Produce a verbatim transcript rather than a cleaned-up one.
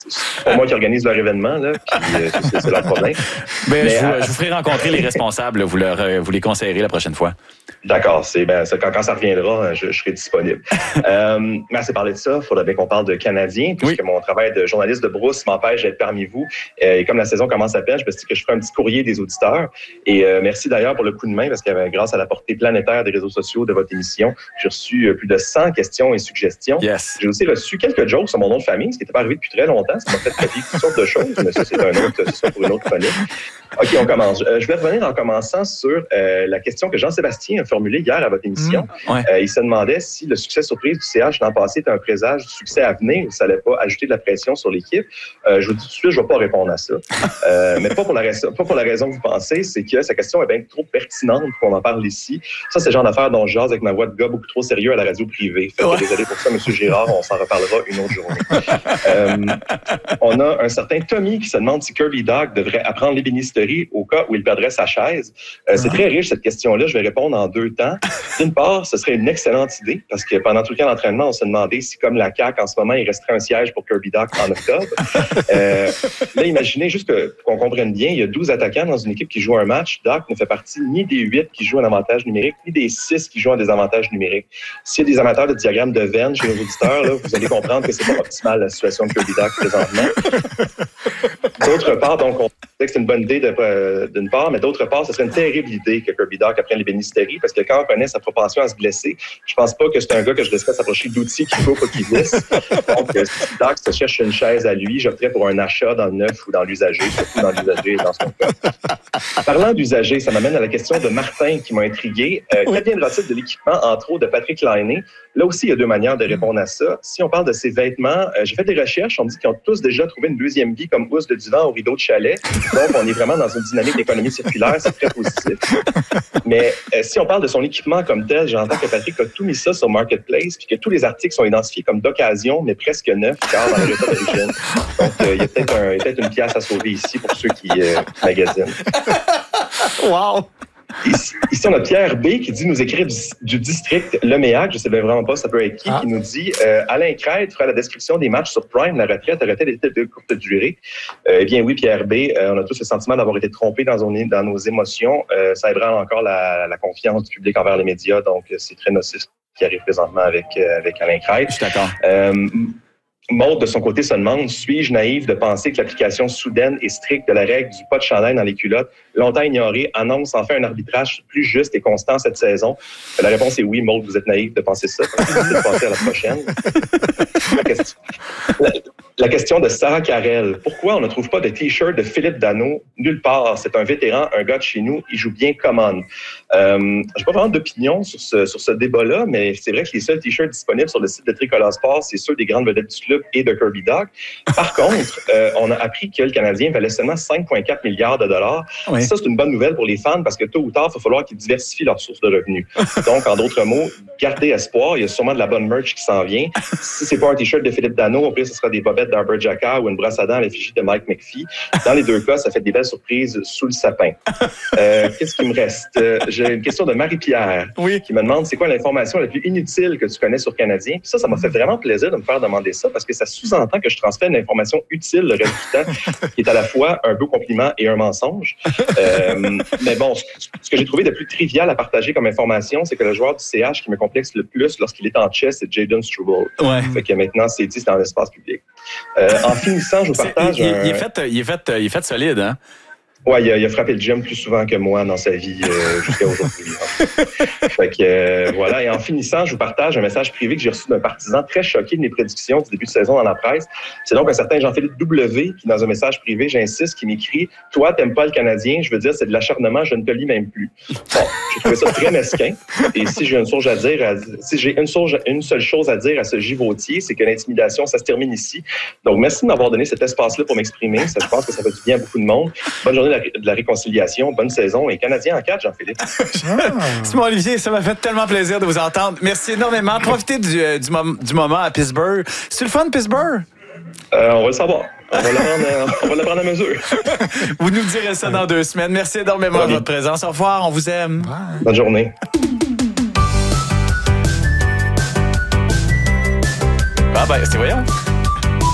C'est pas moi qui organise leur événement, là, puis euh, c'est, c'est leur problème. Ben, Mais, je, vous, à, je vous ferai rencontrer les responsables, là, vous, leur, vous les conseillerez la prochaine fois. D'accord, c'est, ben, ça, quand, quand ça reviendra, je, je serai disponible. euh, mais assez parlé de ça, il faudrait bien qu'on parle de Canadiens, puisque oui. mon travail de journaliste de brousse m'empêche d'être parmi vous. Euh, et comme la saison commence à peine, je me suis dit que je ferai un petit courrier des auditeurs. Et euh, merci d'ailleurs pour le coup de main, parce que euh, grâce à la portée planétaire des réseaux sociaux de votre émission, j'ai reçu euh, plus de cent questions et suggestions. Yes. J'ai aussi reçu quelques jokes sur mon nom de famille, ce qui n'était pas arrivé depuis très longtemps. Ça m'a fait copier toutes sortes de choses, mais ça, c'est un autre, c'est pour une autre chronique. OK, on commence. Euh, je vais revenir en commençant sur euh, la question que Jean-Sébastien a formulée hier à votre émission. Mmh, ouais. euh, il se demandait si le succès surprise du C H l'an passé était un présage du succès à venir ou ça n'allait pas ajouter de la pression sur l'équipe. Euh, je vous dis tout de suite, je ne vais pas répondre à ça. Euh, mais pas pour, la raison, pas pour la raison que vous pensez, c'est que sa question est bien trop pertinente pour qu'on en parle ici. Ça, c'est le genre d'affaire dont je jase avec ma voix de gars beaucoup trop sérieux à la radio privée. Fait que ouais. Désolé pour ça, M. Girard, on s'en reparlera une autre journée. euh, on a un certain Tommy qui se demande si Kirby Dach devrait apprendre l'ébénisterie au cas où il perdrait sa chaise. Euh, c'est très riche, cette question-là. Je vais répondre en deux temps. D'une part, ce serait une excellente idée, parce que pendant tout le camp d'entraînement, on se demandait si, comme la C A Q en ce moment, il resterait un siège pour Kirby Dach en octobre. Euh, là, imaginez juste que, qu'on comprenne bien, il y a douze attaquants dans une équipe qui joue un match. Dach ne fait partie ni des huit qui jouent un avantage numérique, ni des six qui jouent un désavantage numérique. S'il y a des amateurs de diagrammes de Venn chez nos auditeurs, là, vous allez comprendre que c'est pas optimal la situation de Kirby Dach présentement. D'autre part, donc, on sait que c'est une bonne idée de, euh, d'une part, mais d'autre part, ce serait une terrible idée que Kirby Dach apprenne l'ébénisterie, parce que quand on connaît sa propension à se blesser, je pense pas que c'est un gars que je laisserais s'approcher d'outils qu'il faut pas qu'il glisse. Donc, euh, si Dach se cherche une chaise à lui, j'opterais pour un achat dans le neuf ou dans l'usager, surtout dans l'usager dans son cas. Parlant d'usager, ça m'amène à la question de Martin qui m'a intrigué. Euh, oui. Qu'adviendra-t-il de l'équipement, entre autres, de Patrick Laine? Là aussi, il y a deux manières de répondre à ça. Si on parle de ses vêtements, euh, j'ai fait des recherches, on me dit qu'ils ont tous déjà trouvé une deuxième vie comme housse de divan au rideau de chalet. Donc, on est vraiment dans une dynamique d'économie circulaire, c'est très positif. Mais euh, si on parle de son équipement comme tel, j'entends que Patrick a tout mis ça sur Marketplace, puis que tous les articles sont identifiés comme d'occasion, mais presque neufs, car dans le réseau d'origine. Donc, euh, il y a peut-être, un, il y a peut-être une pièce à sauver ici pour ceux qui, euh, qui magasinent. Wow! Ici, ici, on a Pierre B. qui dit nous écrire du, du district Leméac, je ne sais vraiment pas ça peut être qui, ah. qui nous dit euh, Alain Crête fera la description des matchs sur Prime, la retraite aurait-elle été de courte durée? Euh, eh bien oui, Pierre B., euh, on a tous le sentiment d'avoir été trompés dans, nos, dans nos émotions. Euh, ça ébranle encore la, la confiance du public envers les médias, donc c'est très nocif ce qui arrive présentement avec, euh, avec Alain Crête. Je suis d'accord. Euh, Maud, de son côté, se demande, suis-je naïf de penser que l'application soudaine et stricte de la règle du pas de chandail dans les culottes, longtemps ignorée, annonce enfin un arbitrage plus juste et constant cette saison? La réponse est oui, Maud, vous êtes naïf de penser ça. Vous de penser à la prochaine. La question, la, la question de Sarah Carrel. Pourquoi on ne trouve pas de T-shirt de Philippe Danault nulle part? C'est un vétéran, un gars de chez nous, il joue bien common. Euh, je n'ai pas vraiment d'opinion sur ce, sur ce débat-là, mais c'est vrai que les seuls T-shirts disponibles sur le site de Tricolore Sport, c'est ceux des grandes vedettes du club et de Kirby Dach. Par contre, euh, on a appris que le Canadien valait seulement cinq virgule quatre milliards de dollars. Oui. Ça, c'est une bonne nouvelle pour les fans parce que tôt ou tard, il va falloir qu'ils diversifient leurs sources de revenus. Donc, en d'autres mots, gardez espoir. Il y a sûrement de la bonne merch qui s'en vient. Si c'est pas un T-shirt de Philippe Danault, au pire, ce sera des bobettes d'Arbor Jacka ou une brosse à dents à l'effigie de Mike McPhee. Dans les deux cas, ça fait des belles surprises sous le sapin. Euh, qu'est-ce qui me reste? Euh, j'ai une question de Marie-Pierre oui. qui me demande c'est quoi l'information la plus inutile que tu connais sur Canadien? Puis ça, ça m'a fait vraiment plaisir de me faire demander ça parce que ça sous-entend que je transfère une information utile le reste du temps, qui est à la fois un beau compliment et un mensonge. Euh, mais bon, ce, ce que j'ai trouvé de plus trivial à partager comme information, c'est que le joueur du C H qui me complexe le plus lorsqu'il est en chess, c'est Jayden Struble. Ouais. Fait que maintenant, c'est dit, c'est dans l'espace public. Euh, en finissant, je vous partage... Il, il, un... il, est fait, il, est fait, il est fait solide, hein? Oui, il, il a frappé le gym plus souvent que moi dans sa vie euh, jusqu'à aujourd'hui. Fait que euh, voilà. Et en finissant, je vous partage un message privé que j'ai reçu d'un partisan très choqué de mes prédictions du début de saison dans la presse. C'est donc un certain Jean-Philippe W. qui, dans un message privé, j'insiste, qui m'écrit « Toi, t'aimes pas le Canadien, je veux dire, c'est de l'acharnement, je ne te lis même plus. » Bon, j'ai trouvé ça très mesquin. Et si j'ai une chose à dire, à, si j'ai une, source, une seule chose à dire à ce givautier, c'est que l'intimidation, ça se termine ici. Donc, merci de m'avoir donné cet espace-là pour m'exprimer. Ça, je pense que ça fait du bien à beaucoup de monde. Bonne journée de la réconciliation, bonne saison et Canadien en quatre, Jean-Philippe. Ah. Simon Olivier, ça m'a fait tellement plaisir de vous entendre. Merci énormément. Profitez du, euh, du, mom- du moment à Pittsburgh. C'est le fun, Pittsburgh? Euh, on va le savoir. On va le prendre, on va le prendre à mesure. Vous nous direz ça dans deux semaines. Merci énormément de votre présence. Au revoir, on vous aime. Ouais. Bonne journée. Ah ben, c'est voyons.